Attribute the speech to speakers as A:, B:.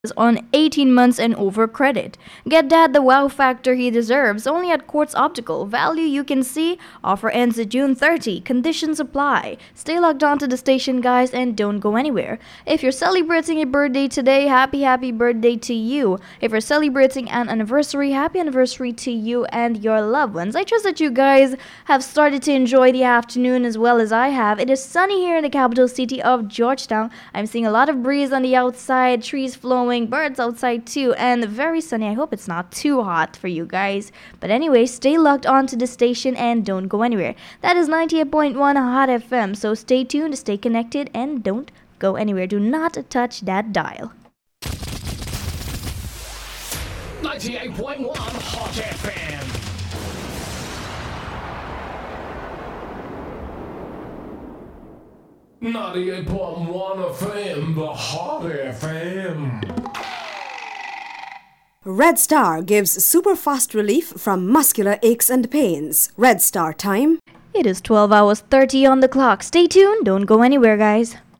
A: on 18 months and over credit. Get Dad the wow factor he deserves only at Quartz Optical. Value you can see. Offer ends June 30. Conditions apply. Stay locked on to the station, guys, and don't go anywhere. If you're celebrating a birthday today, happy birthday to you. If you're celebrating an anniversary, happy anniversary to you and your loved ones. I trust that you guys have started to enjoy the afternoon as well as I have. It is sunny here in the capital city of Georgetown. I'm seeing a lot of breeze on the outside, trees flowing, birds outside too, and very sunny. I hope it's not too hot for you guys. But anyway, stay locked on to the station and don't go anywhere. That is 98.1 Hot FM, so stay tuned, stay connected, and don't go anywhere. Do not touch that dial.
B: 98.1 Hot FM. .1 FM, the Hot FM.
C: Red Star gives super fast relief from muscular aches and pains. Red Star time.
A: It is 12 hours 30 on the clock. Stay tuned, don't go anywhere, guys.